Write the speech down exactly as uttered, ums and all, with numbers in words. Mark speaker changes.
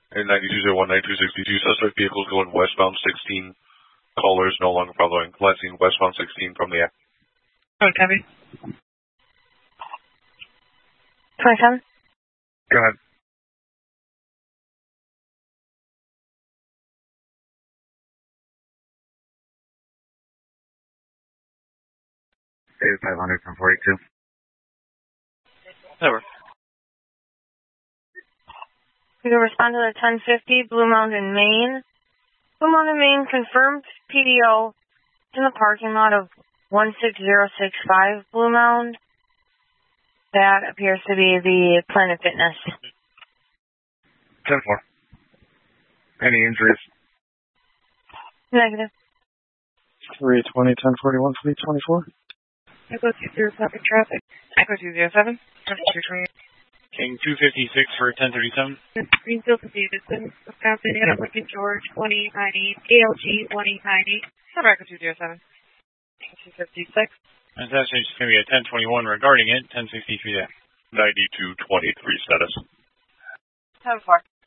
Speaker 1: And ninety-two zero one nine two sixty-two, suspect vehicles going westbound sixteen. Callers no longer following. Collecting westbound sixteen from the app.
Speaker 2: twenty-seven.
Speaker 3: twenty-seven?
Speaker 1: Go ahead.
Speaker 4: eighty-five hundred from forty-two.
Speaker 1: Never.
Speaker 3: You can respond to the ten fifty Blue Mountain, Maine. Blue Mountain, Maine confirmed P D O in the parking lot of one six zero six five Blue Mound. That appears to be the Planet Fitness.
Speaker 4: ten four. Any injuries?
Speaker 3: Negative.
Speaker 5: three twenty, ten forty-one, three twenty-four.
Speaker 2: Echo two zero seven traffic. Echo two zero seven. two twenty.
Speaker 6: King two fifty-six for ten thirty-seven.
Speaker 2: Greenfield to Davidson. Wisconsin, Adam Lincoln George, one eight nine eight. A L G, one eight nine eight. Echo two zero seven. two fifty-six.
Speaker 6: And that's just going to be a ten twenty-one regarding it, ten sixty-three there.
Speaker 1: ninety-two twenty-three status.
Speaker 3: ten four.